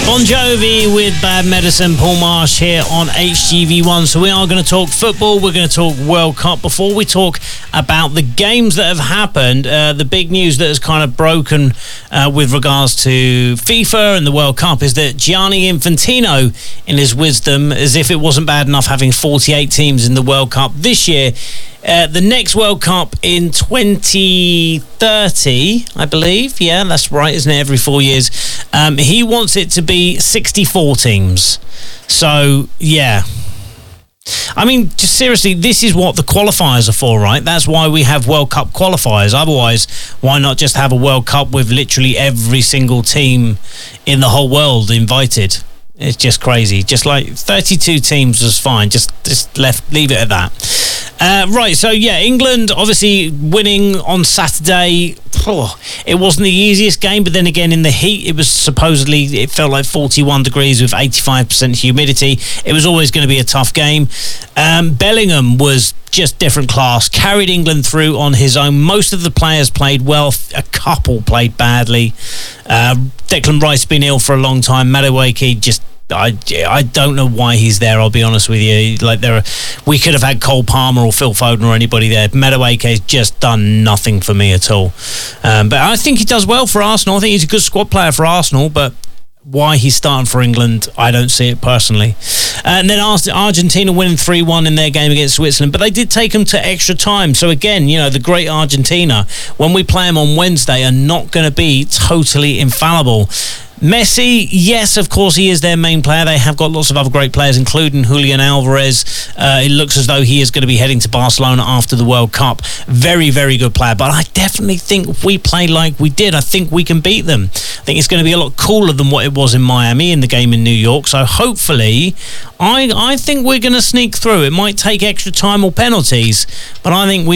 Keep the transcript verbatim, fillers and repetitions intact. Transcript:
Bon Jovi with Bad Medicine, Paul Marsh here on H G V one. So we are going to talk football, we're going to talk World Cup. Before we talk about the games that have happened, uh, the big news that has kind of broken uh, with regards to FIFA and the World Cup is that Gianni Infantino, in his wisdom, as if it wasn't bad enough having forty-eight teams in the World Cup this year, Uh, the next World Cup in twenty thirty, I believe. Yeah, that's right, isn't it? Every four years. Um, he wants it to be sixty-four teams. So, yeah. I mean, just seriously, this is what the qualifiers are for, right? That's why we have World Cup qualifiers. Otherwise, why not just have a World Cup with literally every single team in the whole world invited? It's just crazy. Just like thirty-two teams was fine. Just just left leave it at that. Uh, right, so yeah, England obviously winning on Saturday. Oh, it wasn't the easiest game, but then again, in the heat, it was supposedly, it felt like forty-one degrees with eighty-five percent humidity. It was always going to be a tough game. Um, Bellingham was just different class, carried England through on his own. Most of the players played well, a couple played badly. Uh, Declan Rice been ill for a long time. Madueke just I, I don't know why he's there, I'll be honest with you. Like there are, we could have had Cole Palmer or Phil Foden or anybody there. Madueke's just done nothing for me at all. Um, but I think he does well for Arsenal. I think he's a good squad player for Arsenal, but why he's starting for England, I don't see it personally. Uh, and then Argentina winning three one in their game against Switzerland, but they did take them to extra time. So again, you know, the great Argentina, when we play them on Wednesday, are not going to be totally infallible. Messi, yes, of course, he is their main player. They have got lots of other great players, including Julian Alvarez. Uh, it looks as though he is going to be heading to Barcelona after the World Cup. Very, very good player. But I definitely think if we play like we did, I think we can beat them. I think it's going to be a lot cooler than what it was in Miami in the game in New York. So hopefully, I, I think we're going to sneak through. It might take extra time or penalties, but I think we